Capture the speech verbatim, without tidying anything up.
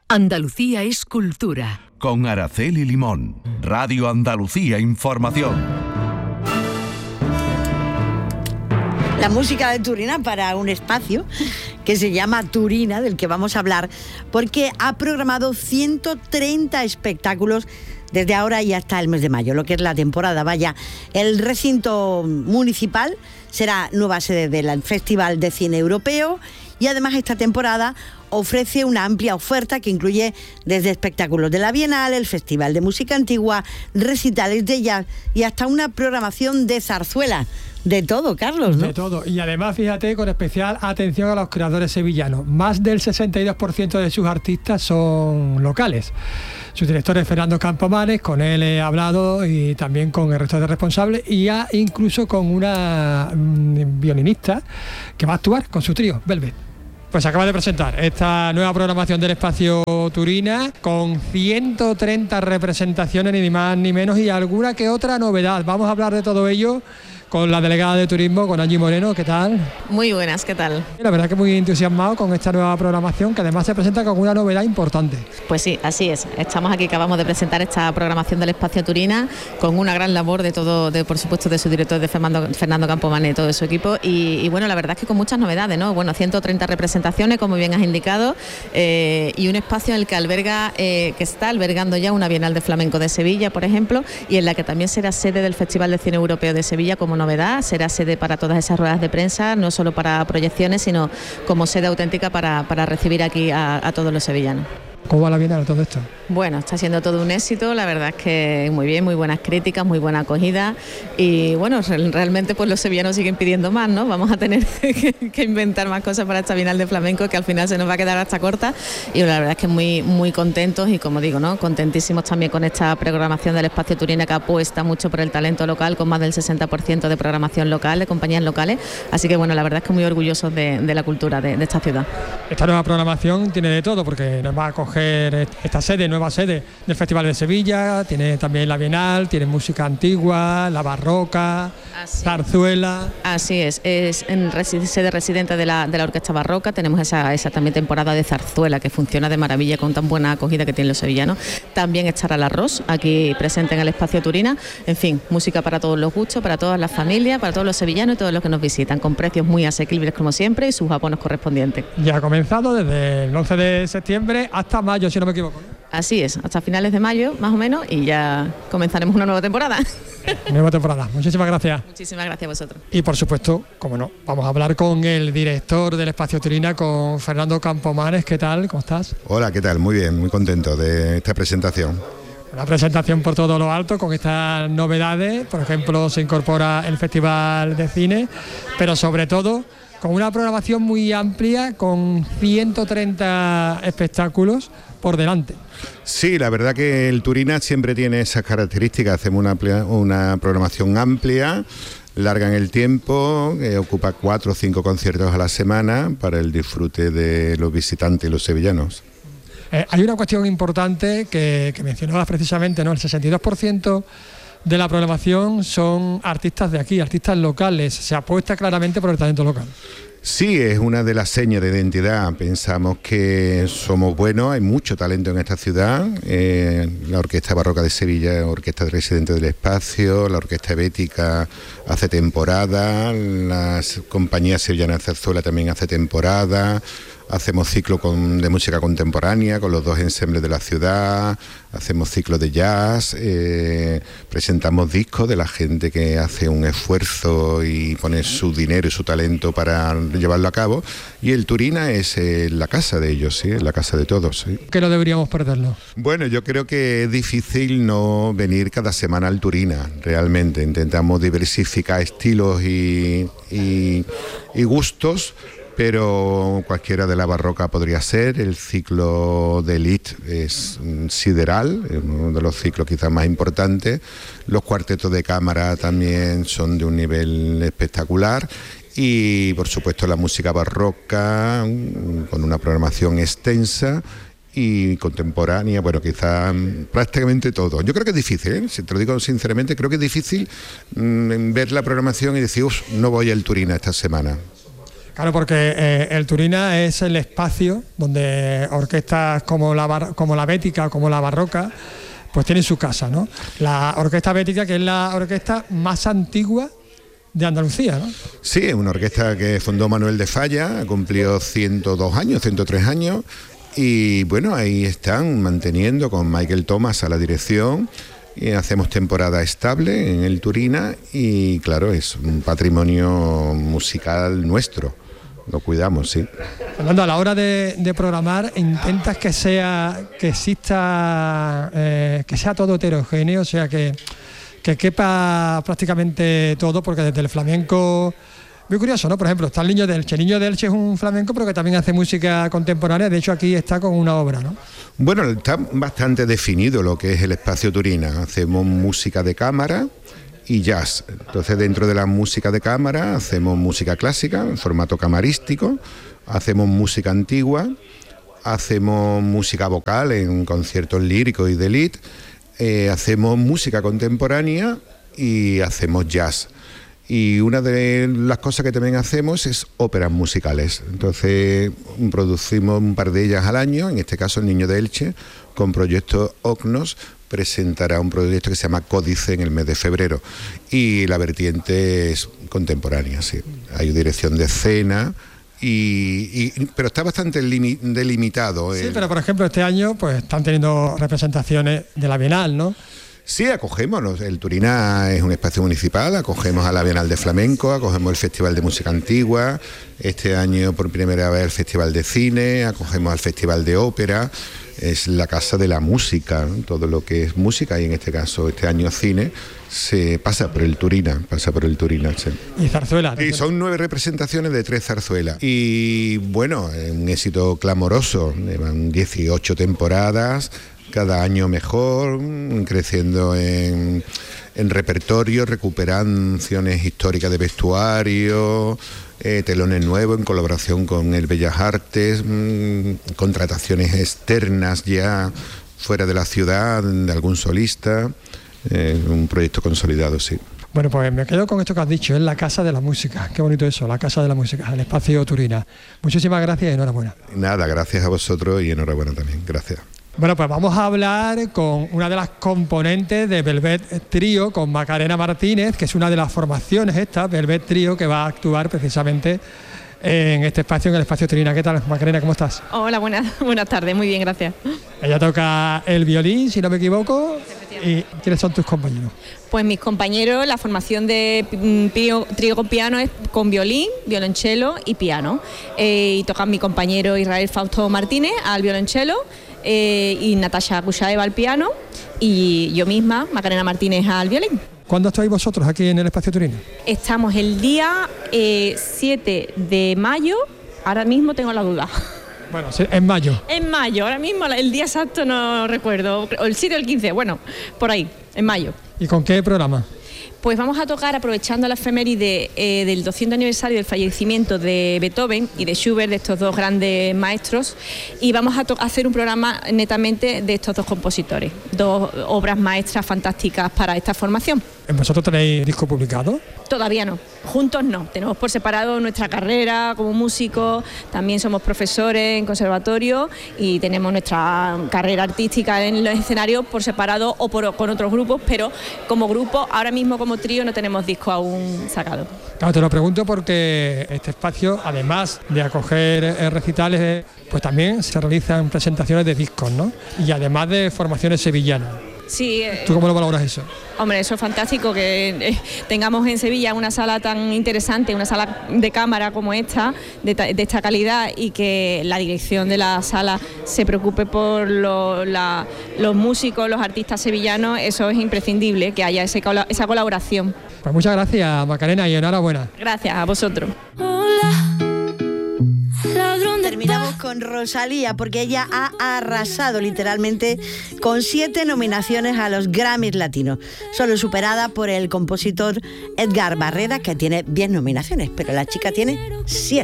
Andalucía es cultura. Con Araceli Limón. Radio Andalucía Información. La música de Turina para un espacio que se llama Turina, del que vamos a hablar, porque ha programado ciento treinta espectáculos desde ahora y hasta el mes de mayo, lo que es la temporada. Vaya, el recinto municipal será nueva sede del Festival de Cine Europeo y además esta temporada ofrece una amplia oferta que incluye desde espectáculos de la Bienal, el Festival de Música Antigua, recitales de jazz y hasta una programación de zarzuela. De todo, Carlos, ¿no? De todo. Y además, fíjate, con especial atención a los creadores sevillanos. Más del sesenta y dos por ciento de sus artistas son locales. Su director es Fernando Campomanes, con él he hablado y también con el resto de responsables y ya incluso con una mmm, violinista que va a actuar con su trío, Velvet. Pues acaba de presentar esta nueva programación del Espacio Turina con ciento treinta representaciones, ni más ni menos, y alguna que otra novedad. Vamos a hablar de todo ello con la delegada de turismo, con Angie Moreno. ¿Qué tal? Muy buenas, ¿qué tal? La verdad que muy entusiasmado con esta nueva programación, que además se presenta con una novedad importante. Pues sí, así es. Estamos aquí, acabamos de presentar esta programación del Espacio Turina con una gran labor de todo, de por supuesto, de su director, de Fernando, Fernando Campomanes y todo su equipo. Y, y bueno, la verdad es que con muchas novedades, ¿no? Bueno, ciento treinta representaciones, como bien has indicado, eh, y un espacio en el que alberga, eh, que está albergando ya una Bienal de Flamenco de Sevilla, por ejemplo, y en la que también será sede del Festival de Cine Europeo de Sevilla como novedad. Será sede para todas esas ruedas de prensa, no solo para proyecciones, sino como sede auténtica para, para recibir aquí a, a todos los sevillanos. ¿Cómo va la Bienal todo esto? Bueno, está siendo todo un éxito, la verdad es que muy bien, muy buenas críticas, muy buena acogida y bueno, realmente pues los sevillanos siguen pidiendo más, ¿no? Vamos a tener que, que inventar más cosas para esta Bienal de Flamenco, que al final se nos va a quedar hasta corta, y la verdad es que muy muy contentos y, como digo, ¿no?, contentísimos también con esta programación del Espacio Turina, que apuesta mucho por el talento local, con más del sesenta por ciento de programación local, de compañías locales, así que bueno, la verdad es que muy orgullosos de, de la cultura de, de esta ciudad. Esta nueva programación tiene de todo, porque nos va a acoger esta sede, nueva sede del Festival de Sevilla, tiene también la Bienal, tiene música antigua, la barroca, así, zarzuela. Así es, es en sede residente de la, de la Orquesta Barroca, tenemos esa, esa también temporada de zarzuela que funciona de maravilla con tan buena acogida que tienen los sevillanos. También estará el arroz aquí presente en el Espacio Turina, en fin, música para todos los gustos, para todas las familias, para todos los sevillanos y todos los que nos visitan, con precios muy asequibles como siempre y sus abonos correspondientes. Ya ha comenzado desde el once de septiembre hasta mayo, si no me equivoco, ¿no? Así es, hasta finales de mayo más o menos, y ya comenzaremos una nueva temporada. Nueva temporada, muchísimas gracias. Muchísimas gracias a vosotros. Y por supuesto, como no, vamos a hablar con el director del Espacio Turina, con Fernando Campomanes. ¿Qué tal? ¿Cómo estás? Hola, ¿qué tal? Muy bien, muy contento de esta presentación. Una presentación por todo lo alto, con estas novedades. Por ejemplo, se incorpora el Festival de Cine, pero sobre todo con una programación muy amplia, con ciento treinta espectáculos por delante. Sí, la verdad que el Turina siempre tiene esas características. Hacemos una, amplia, una programación amplia, larga en el tiempo, que ocupa cuatro o cinco conciertos a la semana para el disfrute de los visitantes y los sevillanos. Eh, hay una cuestión importante que, que mencionabas precisamente, ¿no? El sesenta y dos por ciento de la programación son artistas de aquí, artistas locales. Se apuesta claramente por el talento local. Sí, es una de las señas de identidad. Pensamos que somos buenos, hay mucho talento en esta ciudad. Eh, la Orquesta Barroca de Sevilla, Orquesta de Residentes del Espacio, la Orquesta Bética hace temporada, las compañías sevillanas de zarzuela también hace temporada. Hacemos ciclo con, de música contemporánea con los dos ensembles de la ciudad, hacemos ciclo de jazz, eh, presentamos discos de la gente que hace un esfuerzo y pone su dinero y su talento para llevarlo a cabo, y el Turina es eh, la casa de ellos, ¿sí? La casa de todos. ¿Sí? ¿Que no deberíamos perderlo? Bueno, yo creo que es difícil no venir cada semana al Turina, realmente. Intentamos diversificar estilos y, y, y gustos, pero cualquiera de la barroca podría ser. El ciclo de Elite es sideral, es uno de los ciclos quizás más importantes. Los cuartetos de cámara también son de un nivel espectacular. Y por supuesto la música barroca, con una programación extensa y contemporánea, bueno, quizás prácticamente todo. Yo creo que es difícil, ¿eh? Si te lo digo sinceramente, creo que es difícil mmm, ver la programación y decir, uff, no voy al Turina esta semana. Claro, porque eh, el Turina es el espacio donde orquestas como la, bar, como la Bética o como la Barroca pues tienen su casa, ¿no? La Orquesta Bética, que es la orquesta más antigua de Andalucía, ¿no? Sí, es una orquesta que fundó Manuel de Falla, cumplió ciento dos años, ciento tres años, y bueno, ahí están manteniendo con Michael Thomas a la dirección, y hacemos temporada estable en el Turina, y claro, es un patrimonio musical nuestro, lo cuidamos, sí. Fernando, a la hora de, de programar, intentas que sea, que exista, eh, que sea todo heterogéneo, o sea, que... que quepa prácticamente todo, porque desde el flamenco, muy curioso, ¿no? Por ejemplo, está el Niño de Elche. El Niño de Elche es un flamenco, pero que también hace música contemporánea. De hecho, aquí está con una obra, ¿no? Bueno, está bastante definido lo que es el espacio Turina. Hacemos música de cámara y jazz. Entonces, dentro de la música de cámara, hacemos música clásica en formato camarístico, hacemos música antigua, hacemos música vocal en conciertos líricos y de elite. Eh, hacemos música contemporánea y hacemos jazz. Y una de las cosas que también hacemos es óperas musicales. Entonces producimos un par de ellas al año, en este caso el Niño de Elche, con Proyecto Ocnos, presentará un proyecto que se llama Códice en el mes de febrero. Y la vertiente es contemporánea, sí. Hay dirección de escena. Y, y, pero está bastante limi, delimitado. Sí, el... pero por ejemplo este año pues están teniendo representaciones de la Bienal, ¿no? Sí, acogemos, el Turina es un espacio municipal, acogemos a la Bienal de Flamenco, acogemos el Festival de Música Antigua, este año por primera vez el Festival de Cine, acogemos al Festival de Ópera, es la casa de la música, ¿no? Todo lo que es música, y en este caso este año cine, se pasa por el Turina, pasa por el Turina. Sí. Y zarzuela. Y son nueve representaciones de tres zarzuelas. Y bueno, un éxito clamoroso, llevan dieciocho temporadas, cada año mejor, creciendo en, en repertorio, recuperaciones históricas de vestuario, eh, telones nuevos en colaboración con el Bellas Artes, mmm, contrataciones externas ya fuera de la ciudad, de algún solista, eh, un proyecto consolidado, sí. Bueno, pues me quedo con esto que has dicho, es la Casa de la Música. Qué bonito eso, la Casa de la Música, el espacio Turina. Muchísimas gracias y enhorabuena. Nada, gracias a vosotros y enhorabuena también, gracias. Bueno, pues vamos a hablar con una de las componentes de Velvet Trío, con Macarena Martínez, que es una de las formaciones esta, Velvet Trío, que va a actuar precisamente en este espacio, en el espacio Turina. ¿Qué tal, Macarena? ¿Cómo estás? Hola, buenas, buenas tardes, muy bien, gracias. Ella toca el violín, si no me equivoco. ¿Y quiénes son tus compañeros? Pues mis compañeros, la formación de trío, trío con piano es con violín, violonchelo y piano. Eh, y tocan mi compañero Israel Fausto Martínez al violonchelo, eh, y Natasha Kuchaeva al piano, y yo misma, Macarena Martínez, al violín. ¿Cuándo estáis vosotros aquí en el espacio Turina? Estamos el día eh, siete de mayo, ahora mismo tengo la duda. Bueno, en mayo. En mayo, ahora mismo el día exacto no recuerdo, o el siete o el quince, bueno, por ahí, en mayo. ¿Y con qué programa? Pues vamos a tocar, aprovechando la efeméride eh, del doscientos aniversario del fallecimiento de Beethoven y de Schubert, de estos dos grandes maestros, y vamos a, a hacer un programa netamente de estos dos compositores, dos obras maestras fantásticas para esta formación. ¿Vosotros tenéis disco publicado? Todavía no, juntos no. Tenemos por separado nuestra carrera como músicos, también somos profesores en conservatorio y tenemos nuestra carrera artística en los escenarios por separado o por, con otros grupos, pero como grupo, ahora mismo como trío, no tenemos disco aún sacado. Claro, te lo pregunto porque este espacio, además de acoger recitales, pues también se realizan presentaciones de discos, ¿no? Y además de formaciones sevillanas. Sí, eh, ¿Tú cómo lo valoras eso? Hombre, eso es fantástico que eh, tengamos en Sevilla una sala tan interesante, una sala de cámara como esta, de, de esta calidad, y que la dirección de la sala se preocupe por lo, la, los músicos, los artistas sevillanos. Eso es imprescindible, que haya ese, esa colaboración. Pues muchas gracias, Macarena, y enhorabuena. Gracias a vosotros. Terminamos con Rosalía, porque ella ha arrasado literalmente con siete nominaciones a los Grammys latinos, solo superada por el compositor Edgar Barrera, que tiene diez nominaciones, pero la chica tiene siete.